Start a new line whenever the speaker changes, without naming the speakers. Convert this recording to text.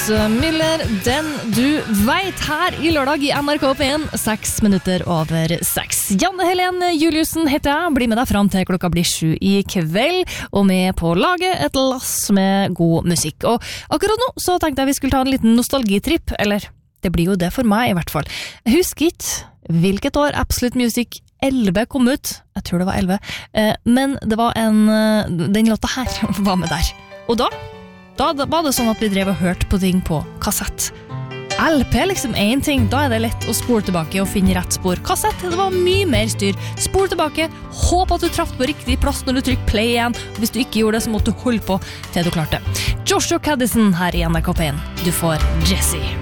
Miller, den du vet her I lørdag I NRK P1, 6 minutter over 6. Janne Helen Juliussen heter jeg, blir med deg frem til klokka blir 7 I kveld, og med på laget et lass med god musikk. Og akkurat nå så tenkte jeg vi skulle ta en liten nostalgitripp, eller det blir jo det for meg I hvert fall. Jeg husker ikke hvilket år Absolute Music 11 kom ut, jeg tror det var 11, men det var den låta her var med der. Og da var det sånn at vi drev og hørte på ting på kassett. LP liksom en ting, da det lett å spole tilbake og finne rett spor. Kassett, det var mye mer styr. Spol tilbake, håp at du traff på riktig plass når du trykker play igjen. Hvis du ikke gjorde det, så måtte du holde på til du klarte. Joshua Caddison her I NRK P1. Du får Jessie.